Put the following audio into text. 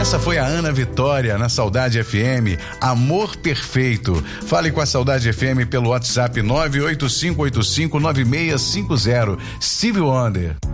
Essa foi a Ana Vitória na Saudade FM, Amor Perfeito. Fale com a Saudade FM pelo WhatsApp 985859650. Stevie Wonder.